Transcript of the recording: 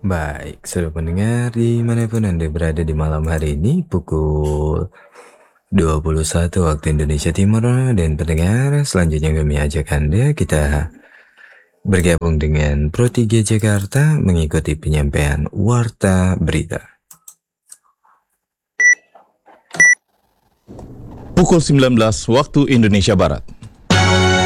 Baik, seluruh pendengar dimanapun Anda berada di malam hari ini pukul 21 waktu Indonesia Timur dan pendengar selanjutnya kami ajak Anda kita bergabung dengan Pro 3 Jakarta mengikuti penyampaian Warta Berita. Pukul 19 waktu Indonesia Barat.